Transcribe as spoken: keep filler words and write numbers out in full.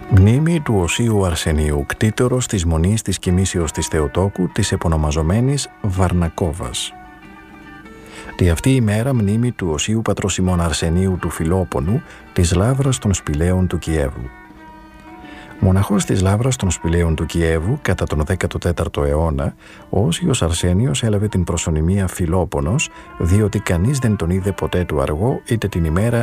Μνήμη του Οσίου Αρσενίου, κτήτορος της Μονής της Κοιμήσεως της Θεοτόκου, της επωνομαζομένης Βαρνακόβας. Τη αυτή η μέρα μνήμη του Οσίου Πατροσιμών Αρσενίου του Φιλόπονου, της Λαύρας των Σπηλαίων του Κιέβου. Μοναχός της Λαύρας των Σπηλαίων του Κιέβου, κατά τον δέκατο τέταρτο αιώνα, ο Όσιος Αρσένιος έλαβε την προσωνυμία Φιλόπονος, διότι κανείς δεν τον είδε ποτέ του αργό, είτε την ημέρα